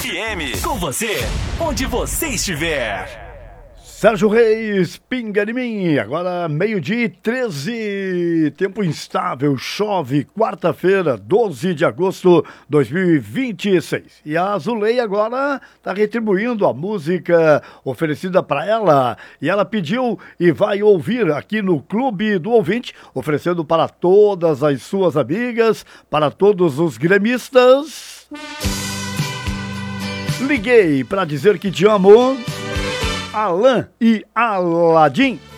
FM. Com você, onde você estiver. Sérgio Reis, pinga de mim, agora 12h13, tempo instável, chove, quarta-feira, 12 de agosto de 2026. E a Zuleia agora está retribuindo a música oferecida para ela, e ela pediu e vai ouvir aqui no Clube do Ouvinte, oferecendo para todas as suas amigas, para todos os gremistas. Liguei para dizer que te amo. Alan e Aladim.